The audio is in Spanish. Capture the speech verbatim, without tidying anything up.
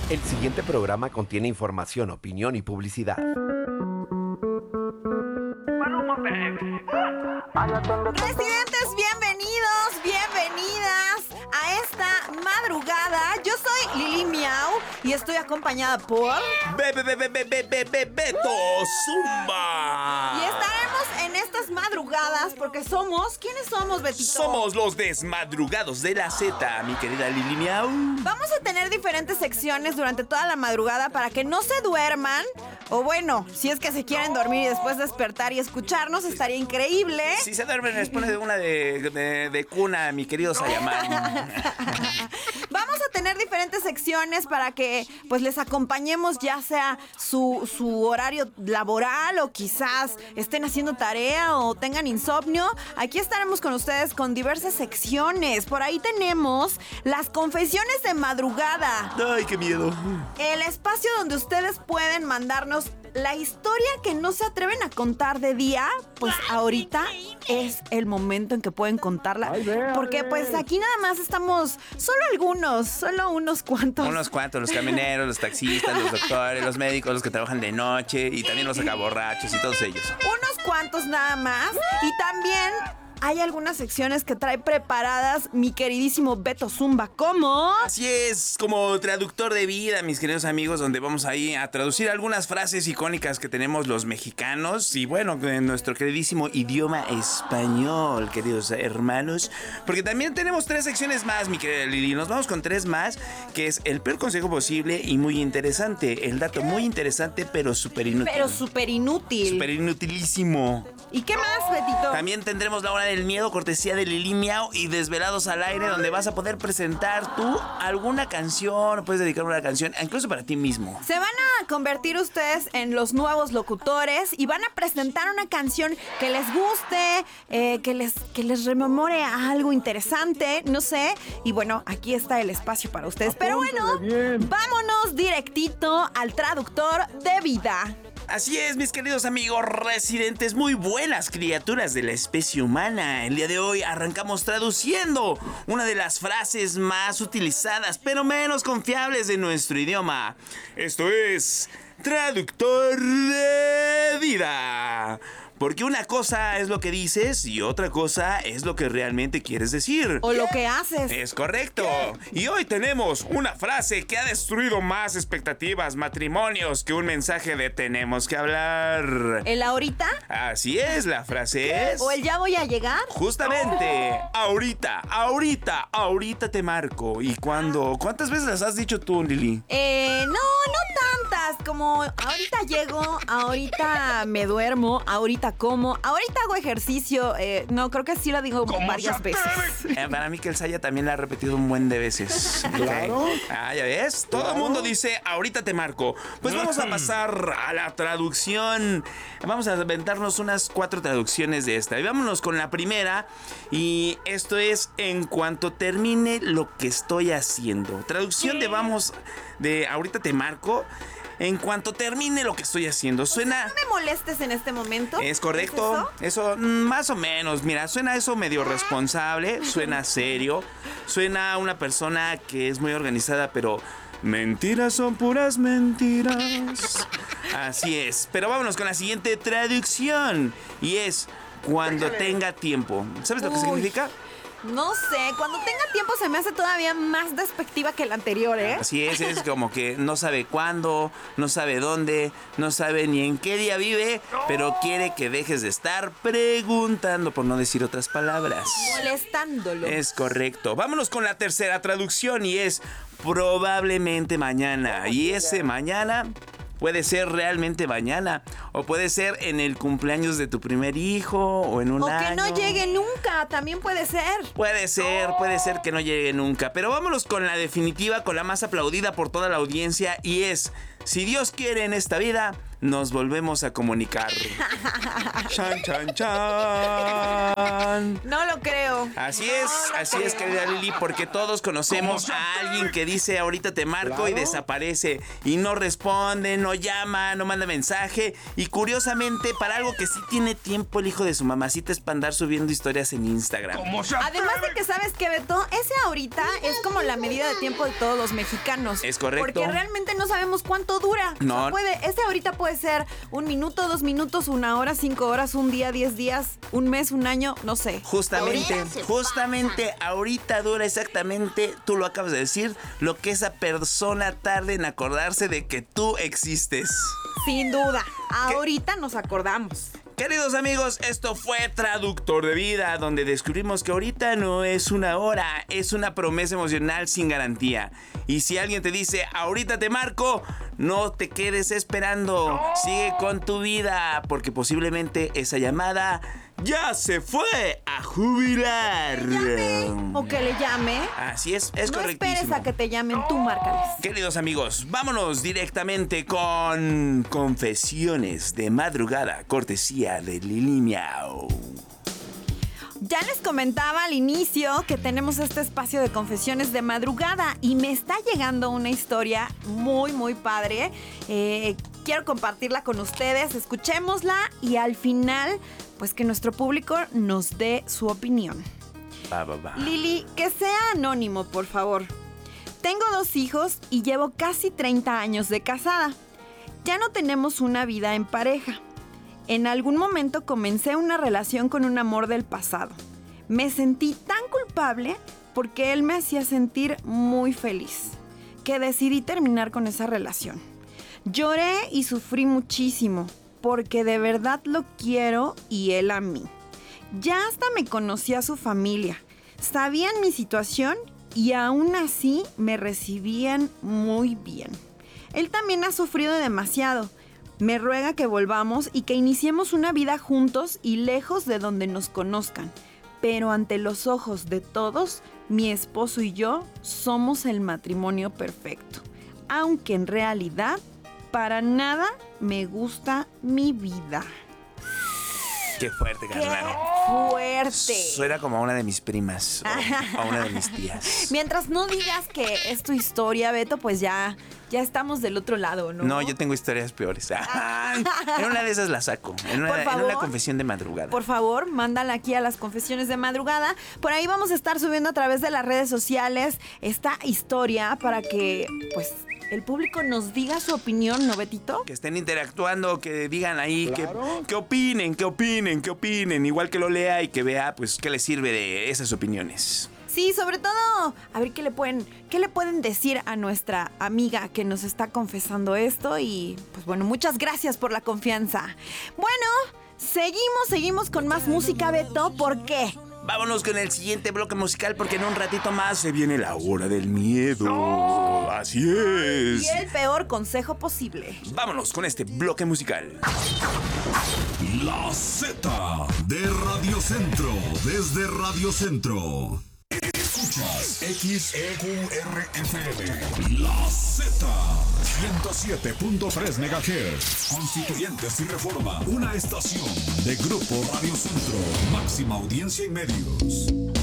El siguiente programa contiene información, opinión y publicidad. Residentes, bienvenidos, bienvenidas a esta madrugada. Yo soy Lili Miau y estoy acompañada por... Bebe, bebe, bebe, bebe, Beto Zumba. Y estaremos en estas madrugadas porque somos... ¿Quiénes somos, Betito? Somos los desmadrugados de la Z, mi querida Lili Miau. Vamos a tener diferentes secciones durante toda la madrugada para que no se duerman. O bueno, si es que se quieren dormir y después despertar y escucharnos, estaría increíble. Si se duermen, les pone una de, de, de cuna, mi querido Sayamán. Vamos a tener diferentes secciones para que pues les acompañemos, ya sea su, su horario laboral o quizás estén haciendo tarea o tengan insomnio. Aquí estaremos con ustedes con diversas secciones. Por ahí tenemos las confesiones de madrugada. Ay, qué miedo. El espacio donde ustedes pueden mandarnos la historia que no se atreven a contar de día, pues ahorita es el momento en que pueden contarla. Porque pues aquí nada más estamos, solo algunos, solo unos cuantos. Unos cuantos, los camioneros, los taxistas, los doctores, los médicos, los que trabajan de noche y también los sacaborrachos y todos ellos. Unos cuantos nada más. Y también... hay algunas secciones que trae preparadas mi queridísimo Beto Zumba, ¿cómo? Así es, como traductor de vida, mis queridos amigos, donde vamos ahí a traducir algunas frases icónicas que tenemos los mexicanos y bueno, en nuestro queridísimo idioma español, queridos hermanos, porque también tenemos tres secciones más, mi querida Lili, nos vamos con tres más, que es el peor consejo posible y muy interesante, el dato muy interesante pero súper inútil. Pero súper inútil. Súper inutilísimo. ¿Y qué más, Betito? También tendremos la hora del miedo, cortesía de Lili Miau y Desvelados al Aire, donde vas a poder presentar tú alguna canción, puedes dedicar una canción, incluso para ti mismo. Se van a convertir ustedes en los nuevos locutores y van a presentar una canción que les guste, eh, que les, que les rememore algo interesante, no sé. Y bueno, aquí está el espacio para ustedes. Pero bueno, vámonos directito al traductor de vida. Así es, mis queridos amigos residentes, muy buenas criaturas de la especie humana. El día de hoy arrancamos traduciendo una de las frases más utilizadas, pero menos confiables de nuestro idioma. Esto es traductor de vida. Porque una cosa es lo que dices y otra cosa es lo que realmente quieres decir. O lo que haces. Es correcto. Y hoy tenemos una frase que ha destruido más expectativas, matrimonios, que un mensaje de tenemos que hablar. ¿El ahorita? Así es, la frase es... ¿O el ya voy a llegar? Justamente, ahorita, ahorita, ahorita te marco. ¿Y cuándo? ¿Cuántas veces las has dicho tú, Lili? Eh, no, no tantas. Como ahorita llego, ahorita me duermo, ahorita como, ahorita hago ejercicio. Eh, no, creo que sí lo digo varias veces. Eh, para mí que el Saya también la ha repetido un buen de veces. Claro. Okay. Ah, ya ves. Todo el mundo dice, ahorita te marco. Pues vamos a pasar a la traducción. Vamos a aventarnos unas cuatro traducciones de esta. Y vámonos con la primera. Y esto es en cuanto termine lo que estoy haciendo. Traducción de vamos, de ahorita te marco. En cuanto termine lo que estoy haciendo. Suena... No me molestes en este momento. Es correcto. ¿Es eso? eso, más o menos. Mira, suena eso medio responsable. Suena serio. Suena a una persona que es muy organizada, pero... mentiras son puras mentiras. Así es. Pero vámonos con la siguiente traducción. Y es cuando tenga tiempo. ¿Sabes lo que Uy. significa? No sé, cuando tenga tiempo se me hace todavía más despectiva que la anterior, ¿eh? Así es, es como que no sabe cuándo, no sabe dónde, no sabe ni en qué día vive, pero quiere que dejes de estar preguntando, por no decir otras palabras. Molestándolo. Es correcto. Vámonos con la tercera traducción y es probablemente mañana. Y ese mañana... puede ser realmente mañana, o puede ser en el cumpleaños de tu primer hijo, o en un O año. que no llegue nunca, también puede ser. Puede ser, puede ser que no llegue nunca. Pero vámonos con la definitiva, con la más aplaudida por toda la audiencia, y es Si Dios quiere en esta vida, nos volvemos a comunicar. Chan, chan, chan. No lo creo. Así es, así es, querida Lili, porque todos conocemos a alguien que dice ahorita te marco Claro. y desaparece y no responde, no llama, no manda mensaje. Y curiosamente, para algo que sí tiene tiempo el hijo de su mamacita es para andar subiendo historias en Instagram. Además de que, ¿sabes qué, Beto? Ese ahorita es como la medida de tiempo de todos los mexicanos. Es correcto. Porque realmente no sabemos cuánto dura. No. O sea, puede, ese ahorita puede ser un minuto, dos minutos, una hora, cinco horas, un día, diez días, un mes, un año, no sé. Justamente, Ahorita se justamente ahorita dura exactamente, tú lo acabas de decir, lo que esa persona tarda en acordarse de que tú existes. Sin duda. Ahorita nos acordamos. Queridos amigos, esto fue Traductor de Vida, donde descubrimos que ahorita no es una hora, es una promesa emocional sin garantía. Y si alguien te dice, ahorita te marco, no te quedes esperando, sigue con tu vida, porque posiblemente esa llamada ya se fue a jubilar. O que le llame. Así es, es no correctísimo. esperes a que te llamen, tú márcales. Queridos amigos, vámonos directamente con Confesiones de Madrugada, cortesía de Lili Miau. Ya les comentaba al inicio que tenemos este espacio de confesiones de madrugada y me está llegando una historia muy, muy padre. Eh, quiero compartirla con ustedes, escuchémosla y al final, pues que nuestro público nos dé su opinión. Va, va, va. Lili, que sea anónimo, por favor. Tengo dos hijos y llevo casi treinta años de casada. Ya no tenemos una vida en pareja. En algún momento comencé una relación con un amor del pasado. Me sentí tan culpable porque él me hacía sentir muy feliz, que decidí terminar con esa relación. Lloré y sufrí muchísimo porque de verdad lo quiero y él a mí. Ya hasta me conocía a su familia, sabían mi situación y aún así me recibían muy bien. Él también ha sufrido demasiado. Me ruega que volvamos y que iniciemos una vida juntos y lejos de donde nos conozcan. Pero ante los ojos de todos, mi esposo y yo somos el matrimonio perfecto. Aunque en realidad, para nada me gusta mi vida. Qué fuerte, ¡Qué carnal. fuerte! Suena como a una de mis primas o a una de mis tías. Mientras no digas que es tu historia, Beto, pues ya, ya estamos del otro lado, ¿no? No, yo tengo historias peores. Ay, en una de esas la saco. En una, Por en favor. una confesión de madrugada. Por favor, mándala aquí a las confesiones de madrugada. Por ahí vamos a estar subiendo a través de las redes sociales esta historia para que, pues, el público nos diga su opinión, ¿no, Betito? Que estén interactuando, que digan ahí, que, que opinen, que opinen, que opinen. Igual que lo lea y que vea, pues, qué le sirve de esas opiniones. Sí, sobre todo, a ver qué le pueden, qué le pueden decir a nuestra amiga que nos está confesando esto. Y, pues bueno, muchas gracias por la confianza. Bueno, seguimos, seguimos con más música, Beto. ¿Por qué? Vámonos con el siguiente bloque musical porque en un ratito más se viene la hora del miedo. Así es. Y el peor consejo posible. Vámonos con este bloque musical. La Z de Radio Centro, desde Radio Centro. Escuchas X E Q R F M. La Z, ciento siete punto tres megahertz. Constituyentes y Reforma, una estación de Grupo Radio Centro. Máxima audiencia en medios.